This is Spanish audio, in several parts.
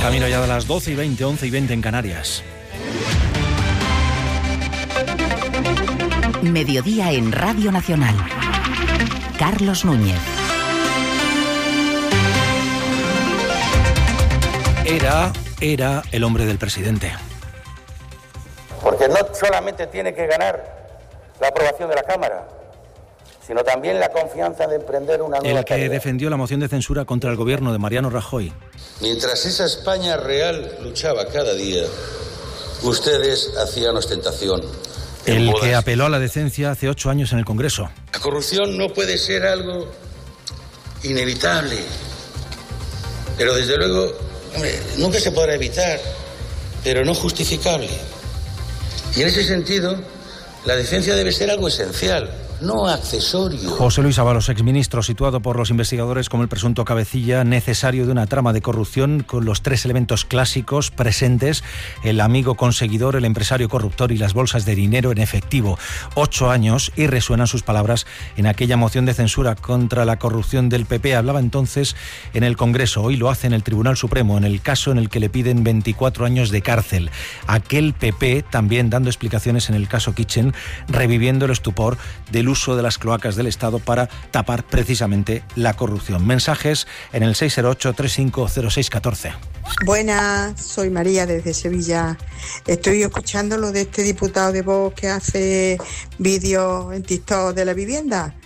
Camino ya de las 12:20, 11:20 en Canarias. Mediodía en Radio Nacional. Carlos Núñez. Era el hombre del presidente. Porque no solamente tiene que ganar la aprobación de la Cámara, sino también la confianza de emprender una nueva El que tarea. defendió la moción de censura contra el gobierno de Mariano Rajoy. Mientras esa España real luchaba cada día, ustedes hacían ostentación. El que apeló a la decencia hace 8 años en el Congreso. La corrupción no puede ser algo inevitable, pero desde luego, hombre, nunca se podrá evitar, pero no justificable. Y en ese sentido, la decencia debe ser algo esencial, no accesorio. José Luis Ábalos, exministro, situado por los investigadores como el presunto cabecilla necesario de una trama de corrupción con los 3 elementos clásicos presentes: el amigo conseguidor, el empresario corruptor y las bolsas de dinero en efectivo. 8 años y resuenan sus palabras en aquella moción de censura contra la corrupción del PP. Hablaba entonces en el Congreso, hoy lo hace en el Tribunal Supremo, en el caso en el que le piden 24 años de cárcel. Aquel PP también dando explicaciones en el caso Kitchen, reviviendo el estupor del uso de las cloacas del Estado para tapar precisamente la corrupción. Mensajes en el 608-350614. Buenas, soy María desde Sevilla. Estoy escuchando lo de este diputado de Vox que hace vídeos en TikTok de la vivienda.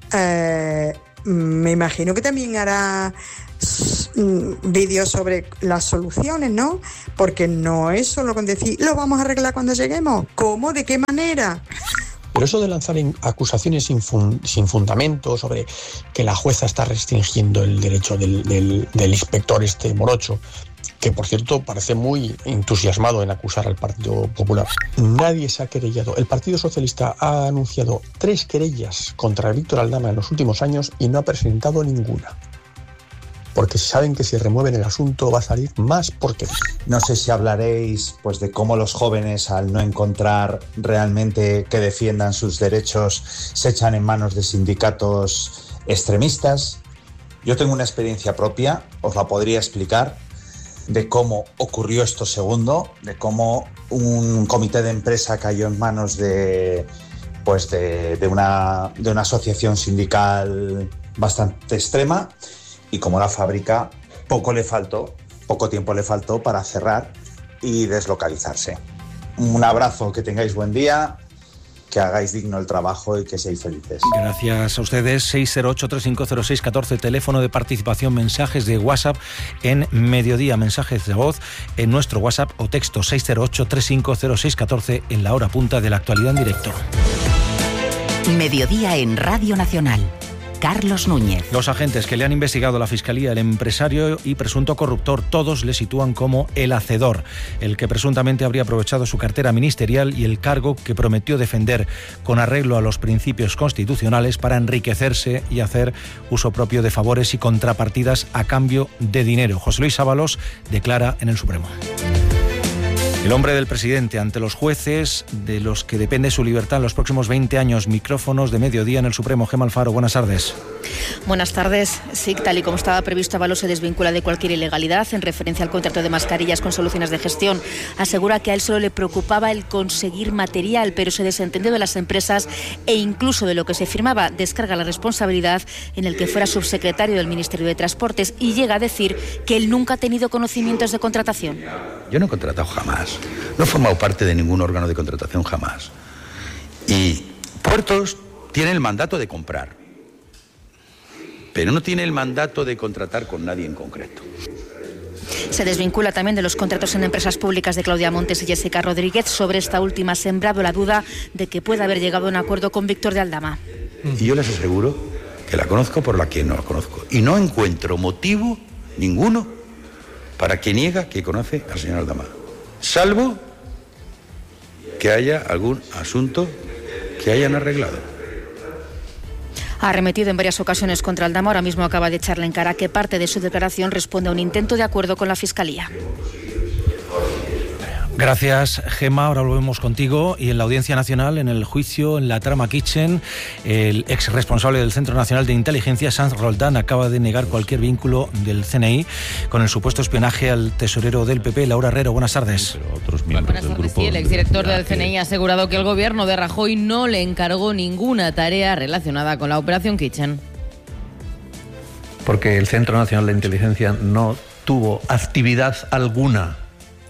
Me imagino que también hará vídeos sobre las soluciones, ¿no? Porque no es solo con decir, lo vamos a arreglar cuando lleguemos. ¿Cómo? ¿De qué manera? Pero eso de lanzar acusaciones sin fundamento sobre que la jueza está restringiendo el derecho del inspector morocho, que por cierto parece muy entusiasmado en acusar al Partido Popular. Nadie se ha querellado. El Partido Socialista ha anunciado 3 querellas contra Víctor Aldama en los últimos años y no ha presentado ninguna. Porque saben que si remueven el asunto va a salir más porquería. No sé si hablaréis pues de cómo los jóvenes, al no encontrar realmente que defiendan sus derechos, se echan en manos de sindicatos extremistas. Yo tengo una experiencia propia, os la podría explicar, de cómo ocurrió esto segundo, de cómo un comité de empresa cayó en manos de una asociación sindical bastante extrema, y como la fábrica poco tiempo le faltó para cerrar y deslocalizarse. Un abrazo, que tengáis buen día, que hagáis digno el trabajo y que seáis felices. Gracias a ustedes. 608-350614, teléfono de participación, mensajes de WhatsApp en mediodía, mensajes de voz en nuestro WhatsApp o texto 608-350614 en la hora punta de la actualidad en directo. Mediodía en Radio Nacional. Carlos Núñez. Los agentes que le han investigado a la Fiscalía, el empresario y presunto corruptor, todos le sitúan como el hacedor, el que presuntamente habría aprovechado su cartera ministerial y el cargo que prometió defender con arreglo a los principios constitucionales para enriquecerse y hacer uso propio de favores y contrapartidas a cambio de dinero. José Luis Ábalos declara en el Supremo. El hombre del presidente ante los jueces de los que depende su libertad en los próximos 20 años. Micrófonos de mediodía en el Supremo. Gemma Alfaro, buenas tardes. Buenas tardes. Sí, tal y como estaba previsto, Ábalos se desvincula de cualquier ilegalidad en referencia al contrato de mascarillas con Soluciones de Gestión. Asegura que a él solo le preocupaba el conseguir material, pero se desentendió de las empresas e incluso de lo que se firmaba. Descarga la responsabilidad en el que fuera subsecretario del Ministerio de Transportes y llega a decir que él nunca ha tenido conocimientos de contratación. Yo no he contratado jamás. No he formado parte de ningún órgano de contratación jamás. Y Puertos tiene el mandato de comprar, pero no tiene el mandato de contratar con nadie en concreto. Se desvincula también de los contratos en empresas públicas de Claudia Montes y Jessica Rodríguez. Sobre esta última ha sembrado la duda de que pueda haber llegado a un acuerdo con Víctor de Aldama. Y yo les aseguro que la conozco por la que no la conozco. Y no encuentro motivo ninguno para que niega que conoce al señor Aldama, salvo que haya algún asunto que hayan arreglado. Ha arremetido en varias ocasiones contra Aldama. Ahora mismo acaba de echarle en cara que parte de su declaración responde a un intento de acuerdo con la Fiscalía. Gracias, Gemma. Ahora volvemos contigo. Y en la Audiencia Nacional, en el juicio en la trama Kitchen, el ex responsable del Centro Nacional de Inteligencia, Sanz Roldán, acaba de negar cualquier vínculo del CNI con el supuesto espionaje al tesorero del PP, Laura Herrero. Buenas tardes. Buenas tardes. Sí, el exdirector del CNI ha asegurado que el gobierno de Rajoy no le encargó ninguna tarea relacionada con la operación Kitchen. Porque el Centro Nacional de Inteligencia no tuvo actividad alguna,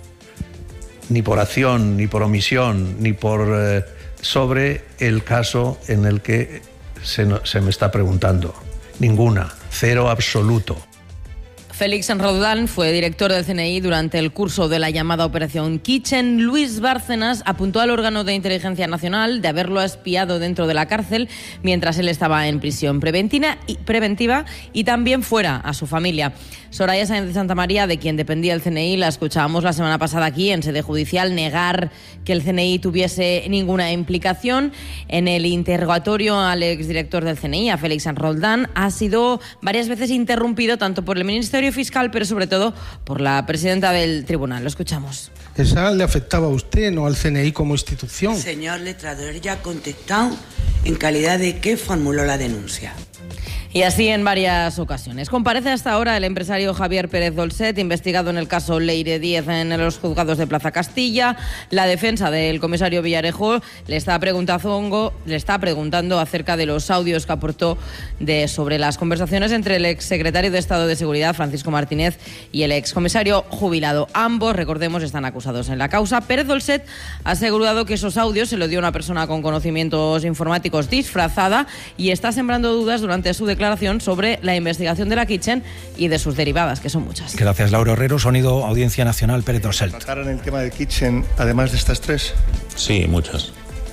ni por acción, ni por omisión, ni por sobre el caso en el que se me está preguntando. Ninguna, cero absoluto. Félix Roldán fue director del CNI durante el curso de la llamada Operación Kitchen. Luis Bárcenas apuntó al órgano de inteligencia nacional de haberlo espiado dentro de la cárcel mientras él estaba en prisión preventiva y también fuera a su familia. Soraya Sáenz de Santamaría, de quien dependía el CNI, la escuchábamos la semana pasada aquí en sede judicial negar que el CNI tuviese ninguna implicación. En el interrogatorio al exdirector del CNI, a Félix Roldán, ha sido varias veces interrumpido tanto por el Ministerio Fiscal, pero sobre todo por la presidenta del tribunal. Lo escuchamos. ¿Esa le afectaba a usted, no al CNI como institución? Señor letrador, ya ha contestado en calidad de que formuló la denuncia. Y así en varias ocasiones. Comparece hasta ahora el empresario Javier Pérez Dolcet, investigado en el caso Leire 10 en los juzgados de Plaza Castilla. La defensa del comisario Villarejo le está preguntando acerca de los audios que aportó sobre las conversaciones entre el exsecretario de Estado de Seguridad, Francisco Martínez, y el excomisario jubilado. Ambos, recordemos, están acusados en la causa. Pérez Dolcet ha asegurado que esos audios se lo dio una persona con conocimientos informáticos disfrazada y está sembrando dudas durante su declaración sobre la investigación de la Kitchen y de sus derivadas, que son muchas. Gracias, Laura Herrero. Sonido Audiencia Nacional, Pérez Dolcet. ¿Trataron el tema del Kitchen además de estas tres? Sí, muchas.